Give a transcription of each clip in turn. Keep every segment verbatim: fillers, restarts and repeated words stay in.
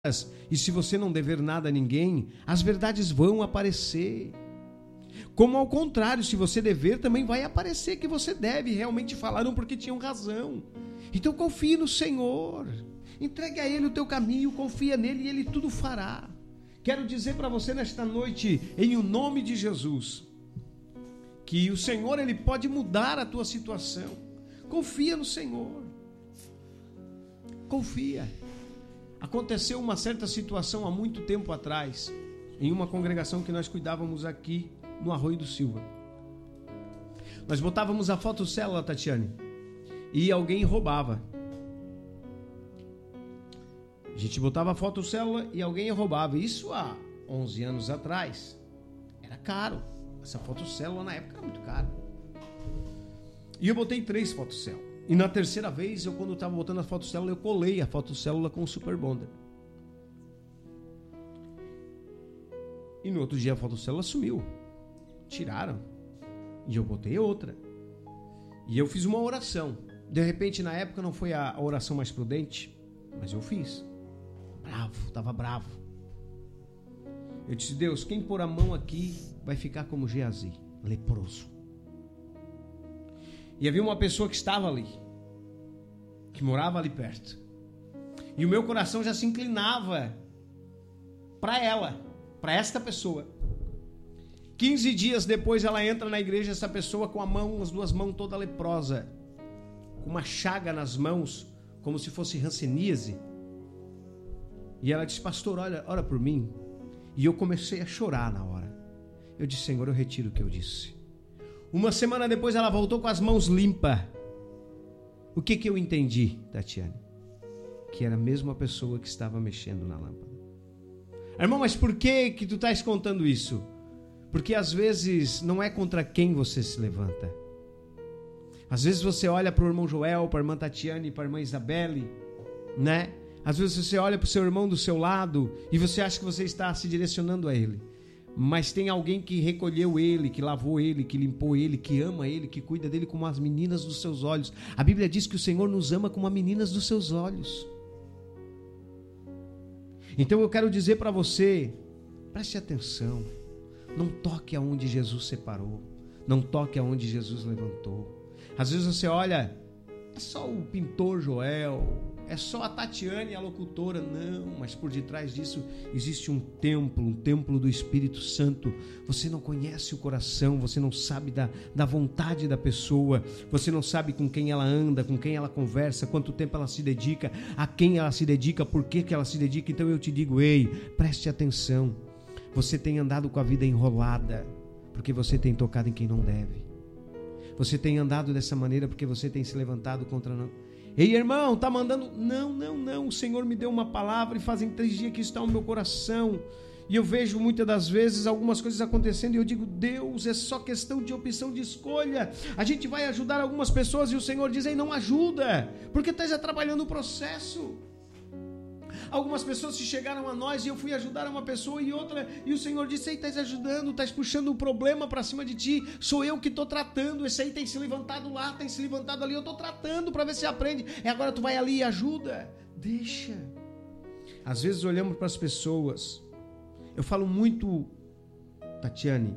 e se você não dever nada a ninguém, as verdades vão aparecer. Como ao contrário, se você dever, também vai aparecer que você deve. Realmente falaram porque tinham razão. Então confie no Senhor. Entregue a Ele o teu caminho, confia nele e Ele tudo fará. Quero dizer para você nesta noite, em o nome de Jesus, que o Senhor, Ele pode mudar a tua situação. Confia no Senhor. Confia. Aconteceu uma certa situação há muito tempo atrás, em uma congregação que nós cuidávamos aqui no Arroio do Silva. Nós botávamos a fotocélula, Tatiane, e alguém roubava. A gente botava a fotocélula e alguém roubava. Isso há onze anos atrás. Era caro. Essa fotocélula na época era muito cara. E eu botei três fotocélulas. E na terceira vez, eu quando estava botando a fotocélula, eu colei a fotocélula com o Super Bonder. E no outro dia a fotocélula sumiu. Tiraram. E eu botei outra. E eu fiz uma oração. De repente, na época, não foi a oração mais prudente, mas eu fiz. Bravo, estava bravo. Eu disse, Deus, quem pôr a mão aqui vai ficar como Geazi, leproso. E havia uma pessoa que estava ali, que morava ali perto. E o meu coração já se inclinava para ela, para esta pessoa. quinze dias depois ela entra na igreja, essa pessoa com a mão, as duas mãos toda leprosa, com uma chaga nas mãos, como se fosse hanseníase. E ela disse, pastor, olha, ora por mim. E eu comecei a chorar na hora. Eu disse, Senhor, eu retiro o que eu disse. Uma semana depois ela voltou com as mãos limpas. O que que eu entendi, Tatiane? Que era a mesma pessoa que estava mexendo na lâmpada. Irmão, mas por que que tu estás contando isso? Porque às vezes não é contra quem você se levanta. Às vezes você olha para o irmão Joel, para a irmã Tatiane, para a irmã Isabelle, né? Às vezes você olha para o seu irmão do seu lado e você acha que você está se direcionando a ele. Mas tem alguém que recolheu ele, que lavou ele, que limpou ele, que ama ele, que cuida dele como as meninas dos seus olhos. A Bíblia diz que o Senhor nos ama como as meninas dos seus olhos. Então eu quero dizer para você, preste atenção. Não toque aonde Jesus separou. Não toque aonde Jesus levantou. Às vezes você olha, é só o pintor Joel, é só a Tatiane, a locutora. Não, mas por detrás disso existe um templo, um templo do Espírito Santo. Você não conhece o coração, você não sabe da, da vontade da pessoa, você não sabe com quem ela anda, com quem ela conversa, quanto tempo ela se dedica, a quem ela se dedica, por que que ela se dedica. Então eu te digo, ei, preste atenção. Você tem andado com a vida enrolada, porque você tem tocado em quem não deve. Você tem andado dessa maneira porque você tem se levantado contra... Não. Ei, irmão, tá mandando... Não, não, não. O Senhor me deu uma palavra e fazem três dias que está no meu coração. E eu vejo muitas das vezes algumas coisas acontecendo e eu digo, Deus, é só questão de opção de escolha. A gente vai ajudar algumas pessoas e o Senhor diz, ei, não ajuda, porque estás atrapalhando o processo. Algumas pessoas se chegaram a nós e eu fui ajudar uma pessoa e outra, e o Senhor disse, ei, estás ajudando, estás puxando o problema para cima de ti, sou eu que estou tratando, esse aí tem se levantado lá, tem se levantado ali, eu estou tratando para ver se aprende, e agora tu vai ali e ajuda. Deixa. Às vezes olhamos para as pessoas, eu falo muito, Tatiane,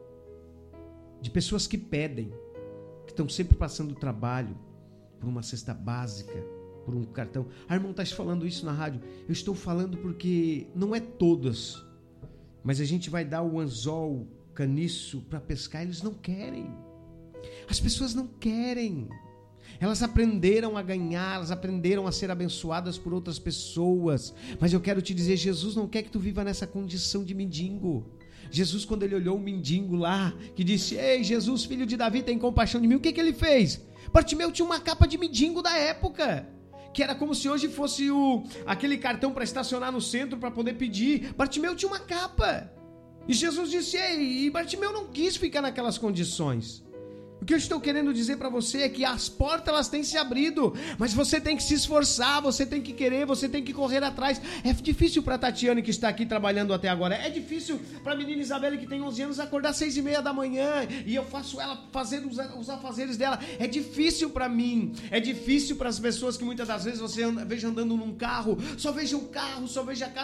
de pessoas que pedem, que estão sempre passando trabalho por uma cesta básica, por um cartão. Ah, irmão, estás falando isso na rádio? Eu estou falando porque não é todas, mas a gente vai dar o anzol, caniço para pescar, eles não querem. As pessoas não querem. Elas aprenderam a ganhar, elas aprenderam a ser abençoadas por outras pessoas, mas eu quero te dizer, Jesus não quer que tu viva nessa condição de mendigo. Jesus, quando ele olhou o mendigo lá, que disse, ei, Jesus, filho de Davi, tem compaixão de mim, o que que ele fez? Bartimeu tinha uma capa de mendigo da época, que era como se hoje fosse o, aquele cartão para estacionar no centro para poder pedir. Bartimeu tinha uma capa. E Jesus disse, ei, e Bartimeu não quis ficar naquelas condições. O que eu estou querendo dizer para você é que as portas elas têm se abrido, mas você tem que se esforçar, você tem que querer, você tem que correr atrás. É difícil para a Tatiane que está aqui trabalhando até agora, é difícil para a menina Isabelle que tem onze anos acordar às seis e meia da manhã e eu faço ela fazer os, os afazeres dela. É difícil para mim, é difícil para as pessoas que muitas das vezes você anda, veja andando num carro, só veja o carro, só veja a casa.